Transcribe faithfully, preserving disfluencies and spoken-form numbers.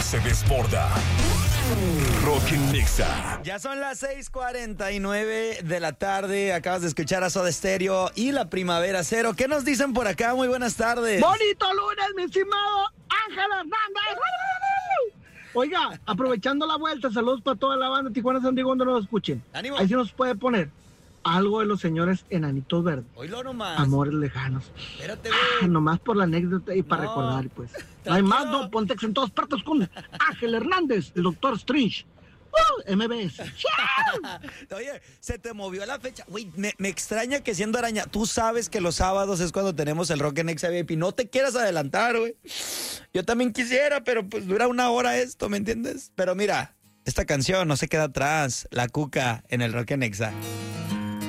se desborda. Rock en Nexa. Ya son las seis cuarenta y nueve de la tarde. Acabas de escuchar a Soda Stereo y La Primavera Cero. ¿Qué nos dicen por acá? Muy buenas tardes. Bonito lunes, mi estimado Ángel Hernández. Oiga, aprovechando la vuelta, saludos para toda la banda Tijuana, San Diego, donde nos escuchen. ¡Ánimo! Ahí sí nos puede poner algo de los señores Enanitos Verdes. Oílo nomás. Amores lejanos. Espérate, Ah, güey. nomás por la anécdota y para No, recordar, pues. tranquilo. No hay más, no, Pontex en todas partes con Ángel Hernández, el doctor Strange. Uh, M B S. Oye, se te movió la fecha. Güey, me, me extraña que siendo araña, tú sabes que los sábados es cuando tenemos el Rock en Nexa V I P. No te quieras adelantar, güey. Yo también quisiera, pero pues dura una hora esto, ¿me entiendes? Pero mira, esta canción no se queda atrás. La Cuca en el Rock en Nexa.